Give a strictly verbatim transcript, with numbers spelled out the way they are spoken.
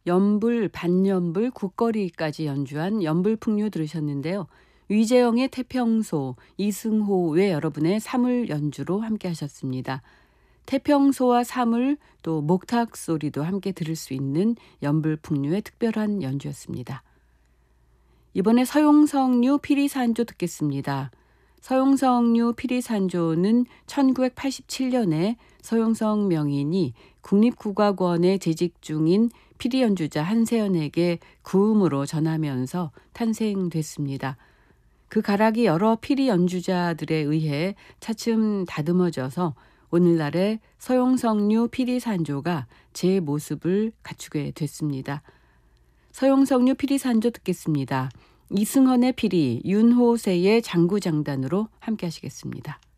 연불, 반연불, 국거리까지 연주한 연불풍류 들으셨는데요. 위재영의 태평소, 이승호 외 여러분의 사물 연주로 함께 하셨습니다. 태평소와 사물 또 목탁 소리도 함께 들을 수 있는 연불풍류의 특별한 연주였습니다. 이번에 서용석류 피리산조 듣겠습니다. 서용석류 피리산조는 천구백팔십칠 년에 서용석 명인이 국립국악원에 재직 중인 피리 연주자 한세연에게 구음으로 전하면서 탄생됐습니다. 그 가락이 여러 피리 연주자들에 의해 차츰 다듬어져서 오늘날의 서용석류 피리산조가 제 모습을 갖추게 됐습니다. 서용석류 피리산조 듣겠습니다. 이승헌의 피리, 윤호세의 장구장단으로 함께 하시겠습니다.